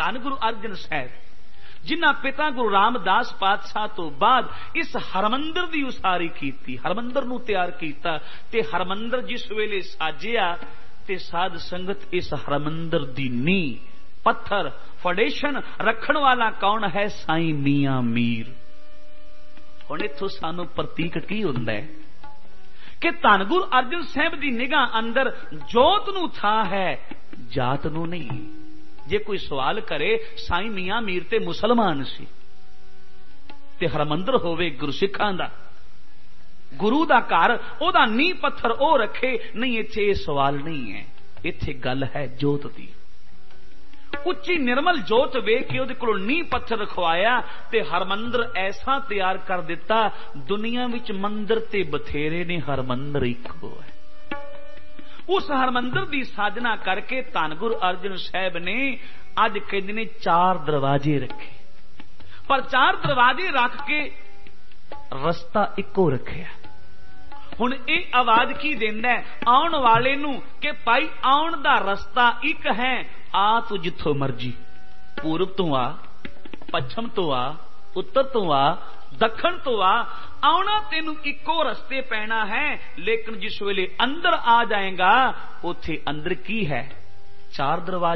धन गुरु अर्जन साहब जिन्हां पिता गुरु रामदास पातशाह तो बाद इस हरमंदर की उसारी की, हरमंदर नूं तैयार किया ते हरमंदर जिस वेले साजिया ते साध संगत इस हरमंदर दी नींह पत्थर फाउंडेशन रखण वाला कौन है? साईं मियां मीर। हुण इत्थों सानू प्रतीक की हुंदा है कि धन गुरु अर्जन साहब की निगाह अंदर जोत नूं था है, जात नूं नहीं। जे कोई सवाल करे साईं मियां मीर ते मुसलमान सी ते हरमंदर होवे गुरसिखां दा, गुरु दा घर ओदा नींह पत्थर ओ रखे, नहीं इत्थे ये सवाल नहीं है, इत्थे गल है जोत दी। उच्ची निर्मल जोत वेख के उहदे कोलों नींह पत्थर रखवाया ते हरमंदर ऐसा तैयार कर दिता, दुनिया विच मंदिर ते बथेरे ने, हरमंदर इक्को है। उस हरमंदर की साधना करके धन गुरु अर्जन साहब ने अज कहते ने 4 दरवाजे रखे, पर 4 दरवाजे रख के रस्ता इक्को रखिया। हुण ये आवाज की देंदा है आउण वाले नूं कि भाई आउण दा रस्ता एक है, आ तू जिथों मर्जी, पूरब तो आ, पश्चिम तो आ, उत्तर तो आ, दखण तो आ, आउणा तेनू इक्को रस्ते पैना है। लेकिन जिस वेले अंदर आ जाएगा उथे अंदर की है? 4 दरवाजे